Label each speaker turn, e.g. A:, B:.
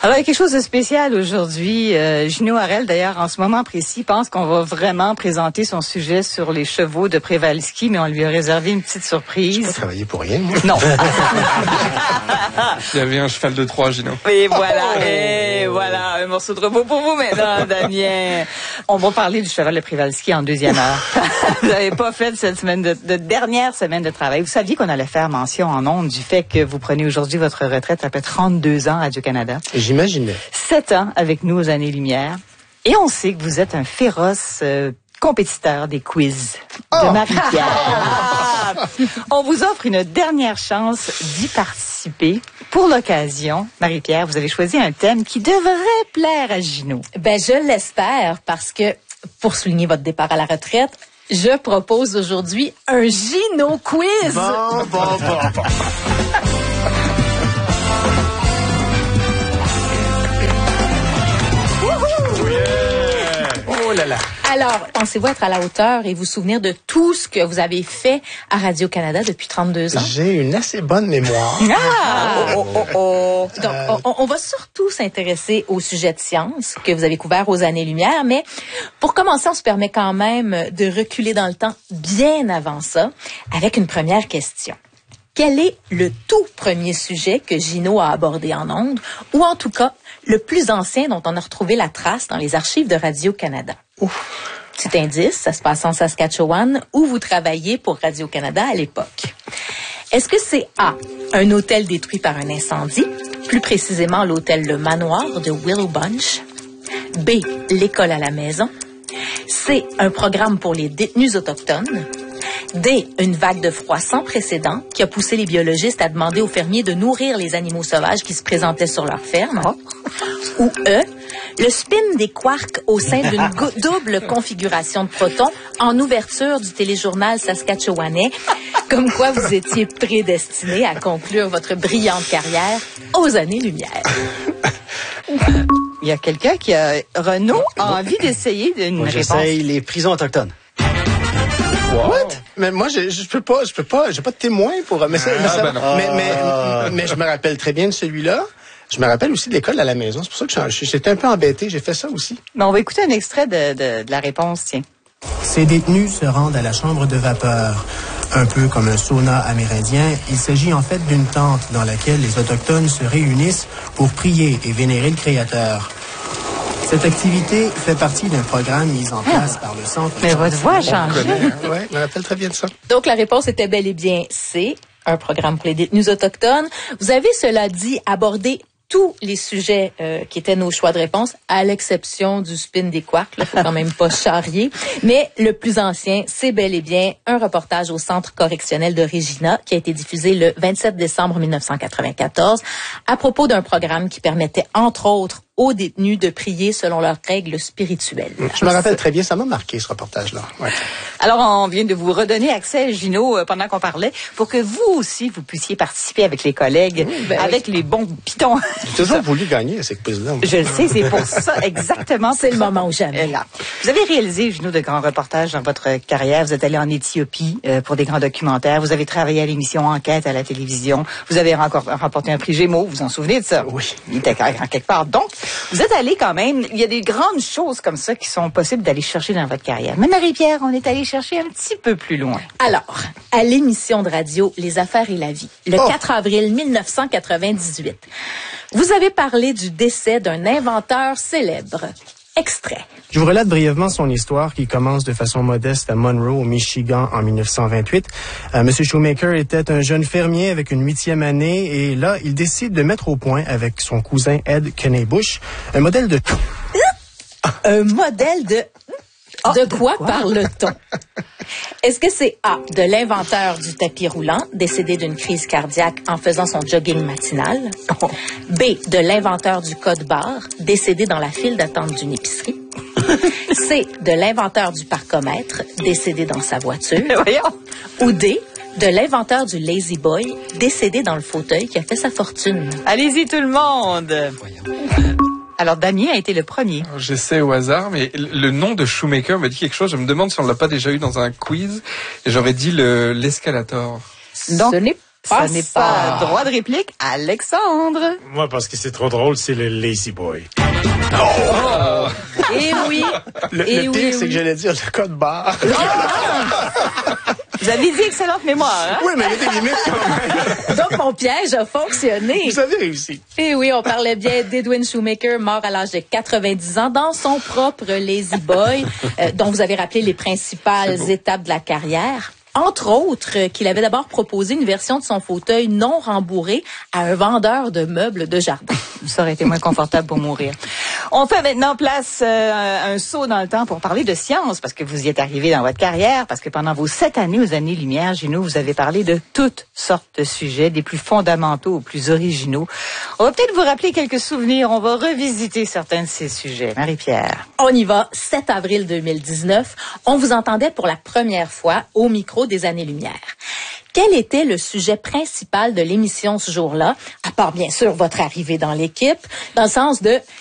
A: Alors, il y a quelque chose de spécial aujourd'hui. Gino Harel, d'ailleurs, en ce moment précis, pense qu'on va vraiment présenter son sujet sur les chevaux de Przewalski, mais on lui a réservé une petite surprise.
B: Je n'ai pas travaillé pour rien, moi.
A: Non.
C: Il y avait un cheval de Troie, Gino.
A: Et voilà, un morceau de repos pour vous maintenant, Damien. On va parler du cheval de Przewalski en deuxième heure. Vous n'avez pas fait cette semaine de dernière semaine de travail. Vous saviez qu'on allait faire mention en ondes du fait que vous prenez aujourd'hui votre retraite après 32 ans à Radio-Canada.
B: J'imaginais.
A: 7 ans avec nous aux Années-Lumière. Et on sait que vous êtes un féroce compétiteur des quiz de Marie-Pierre. On vous offre une dernière chance d'y participer. Pour l'occasion, Marie-Pierre, vous avez choisi un thème qui devrait plaire à Gino.
D: Ben, je l'espère parce que, pour souligner votre départ à la retraite, je propose aujourd'hui un Gino quiz.
B: Bon. Oh là là.
D: Alors, pensez-vous être à la hauteur et vous souvenir de tout ce que vous avez fait à Radio-Canada depuis 32 ans?
B: J'ai une assez bonne mémoire.
D: Donc, on va surtout s'intéresser au sujet de science que vous avez couvert aux Années-Lumière, mais pour commencer, on se permet quand même de reculer dans le temps bien avant ça avec une première question. Quel est le tout premier sujet que Gino a abordé en ondes, ou en tout cas, le plus ancien dont on a retrouvé la trace dans les archives de Radio-Canada? Petit indice, ça se passe en Saskatchewan, où vous travaillez pour Radio-Canada à l'époque. Est-ce que c'est A, un hôtel détruit par un incendie, plus précisément l'hôtel Le Manoir de Willow Bunch? B, l'école à la maison? C, un programme pour les détenus autochtones? D, une vague de froid sans précédent qui a poussé les biologistes à demander aux fermiers de nourrir les animaux sauvages qui se présentaient sur leur ferme? Ou E, le spin des quarks au sein d'une double configuration de protons en ouverture du téléjournal saskatchewanais, comme quoi vous étiez prédestiné à conclure votre brillante carrière aux Années-Lumière.
A: Il y a quelqu'un qui a... Renaud a envie d'essayer une réponse.
E: J'essaye les prisons autochtones.
B: What? Mais moi, je peux pas, j'ai pas de témoin pour, mais je me rappelle très bien de celui-là. Je me rappelle aussi de l'école à la maison. C'est pour ça que j'étais un peu embêté. J'ai fait ça aussi.
A: Mais on va écouter un extrait de la réponse, tiens.
F: Ces détenus se rendent à la chambre de vapeur. Un peu comme un sauna amérindien, il s'agit en fait d'une tente dans laquelle les Autochtones se réunissent pour prier et vénérer le Créateur. Cette activité fait partie d'un programme mis en place par le Centre...
A: Mais votre voix a changé.
B: Oui, je me rappelle très bien de ça.
D: Donc, la réponse était bel et bien C, un programme pour les détenus autochtones. Vous avez, cela dit, abordé tous les sujets qui étaient nos choix de réponse, à l'exception du spin des quarks. Il faut quand même pas charrier. Mais le plus ancien, c'est bel et bien un reportage au Centre correctionnel de Regina qui a été diffusé le 27 décembre 1994 à propos d'un programme qui permettait, entre autres, aux détenus de prier selon leurs règles spirituelles.
B: Je me rappelle très bien, ça m'a marqué ce reportage-là. Ouais.
A: Alors, on vient de vous redonner accès, Gino, pendant qu'on parlait, pour que vous aussi, vous puissiez participer avec les collègues, avec les bons pitons.
B: J'ai toujours voulu gagner à cette quiz-là.
A: Je le sais, c'est pour ça, exactement.
D: C'est le moment où jamais.
A: Là. Vous avez réalisé, Gino, de grands reportages dans votre carrière. Vous êtes allé en Éthiopie pour des grands documentaires. Vous avez travaillé à l'émission Enquête à la télévision. Vous avez remporté un prix Gémeaux. Vous vous en souvenez de ça?
B: Oui.
A: Il était en quelque part. Donc, vous êtes allé quand même, il y a des grandes choses comme ça qui sont possibles d'aller chercher dans votre carrière. Mais Marie-Pierre, on est allé chercher un petit peu plus loin.
D: Alors, à l'émission de radio Les Affaires et la Vie, le 4 avril 1998, vous avez parlé du décès d'un inventeur célèbre. Extrait.
F: Je vous relate brièvement son histoire qui commence de façon modeste à Monroe, au Michigan, en 1928. Monsieur Shoemaker était un jeune fermier avec une 8e année et là, il décide de mettre au point avec son cousin Ed Kenney-Bush un modèle de...
D: Un modèle de... De quoi parle-t-on? Est-ce que c'est A, de l'inventeur du tapis roulant, décédé d'une crise cardiaque en faisant son jogging matinal? B, de l'inventeur du code barre, décédé dans la file d'attente d'une épicerie? C, de l'inventeur du parcomètre, décédé dans sa voiture? Ou D, de l'inventeur du Lazy Boy, décédé dans le fauteuil qui a fait sa fortune?
A: Allez-y tout le monde! Alors, Damien a été le premier.
C: J'essaie au hasard, mais le nom de Shoemaker me dit quelque chose. Je me demande si on l'a pas déjà eu dans un quiz. Et j'aurais dit l'escalator.
D: Ce n'est
A: Ça n'est pas droit de réplique, Alexandre.
E: Moi, parce que c'est trop drôle, c'est le Lazy Boy.
D: Oh! Et oui.
B: Le pire, c'est que j'allais dire le code barre.
A: Vous avez dit excellente mémoire, hein?
B: Oui, mais il y a des limites quand même.
D: Donc, mon piège a fonctionné.
B: Vous avez réussi.
D: Et oui, on parlait bien d'Edwin Shoemaker, mort à l'âge de 90 ans, dans son propre Lazy Boy, dont vous avez rappelé les principales étapes de la carrière. Entre autres, qu'il avait d'abord proposé une version de son fauteuil non rembourré à un vendeur de meubles de jardin.
A: Ça aurait été moins confortable pour mourir. On fait maintenant place un saut dans le temps pour parler de science, parce que vous y êtes arrivé dans votre carrière, parce que pendant vos 7 années aux Années-Lumière, Gino, vous avez parlé de toutes sortes de sujets, des plus fondamentaux aux plus originaux. On va peut-être vous rappeler quelques souvenirs, on va revisiter certains de ces sujets. Marie-Pierre.
D: On y va, 7 avril 2019. On vous entendait pour la première fois au micro des Années-Lumière. Quel était le sujet principal de l'émission ce jour-là, à part bien sûr votre arrivée dans l'équipe, dans le sens de